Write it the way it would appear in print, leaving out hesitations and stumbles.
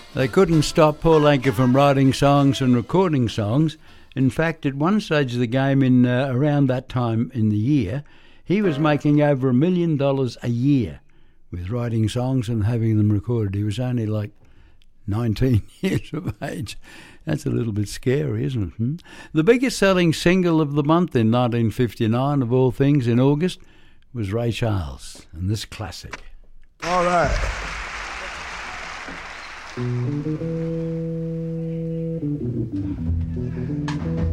They couldn't stop Paul Anka from writing songs and recording songs. In fact, at one stage of the game, in around that time in the year, he was making over $1 million a year with writing songs and having them recorded. He was only like 19 years of age. That's a little bit scary, isn't it? The biggest selling single of the month in 1959, of all things, in August, was Ray Charles and this classic. All right.